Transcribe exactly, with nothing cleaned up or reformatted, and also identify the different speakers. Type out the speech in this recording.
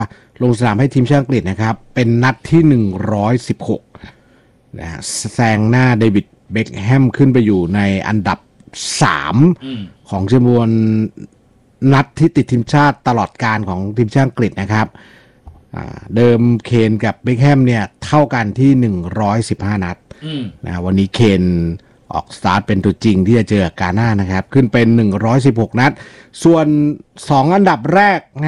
Speaker 1: ลงสนามให้ทีมชาติอังกฤษนะครับเป็นนัดที่หนึ่งร้อยสิบหกนะฮะแซงหน้าเดวิดเบ็คแฮมขึ้นไปอยู่ในอันดับสามของจำนวนนัดที่ติดทีมชาติตลอดการของทีมชาติอังกฤษนะครับเดิมเคนกับเบ็คแฮมเนี่ยเท่ากันที่หนึ่งร้อยสิบห้านัดนะวันนี้เคนออกสตาร์ทเป็นตัวจริงที่จะเจอกาน่านะครับขึ้นเป็นหนึ่งร้อยสิบหกนัดส่วนสองอันดับแรก